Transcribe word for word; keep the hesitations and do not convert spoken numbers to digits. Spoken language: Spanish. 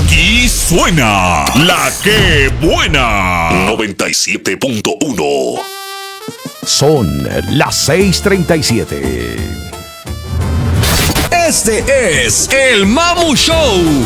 Aquí suena La Que Buena. noventa y siete punto uno. Son las seis treinta y siete. Este es el Mamu Show.